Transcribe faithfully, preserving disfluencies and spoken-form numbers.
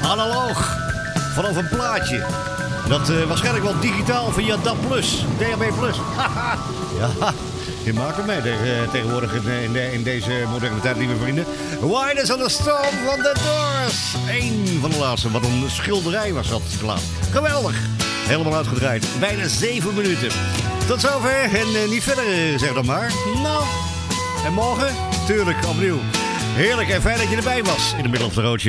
Analoog. Vanaf een plaatje. Dat uh, waarschijnlijk wel digitaal via D A B plus, D A B plus. Ja, je maakt het mee tegen, tegenwoordig in, in, in deze moderne tijd, lieve vrienden. Wide on the Storm van The Doors. Eén van de laatste. Wat een schilderij was dat klaar. Geweldig. Helemaal uitgedraaid. Bijna zeven minuten. Tot zover. En uh, niet verder, zeg dan maar. Nou. En morgen? Tuurlijk, opnieuw. Heerlijk en fijn dat je erbij was in de middel of de roodje.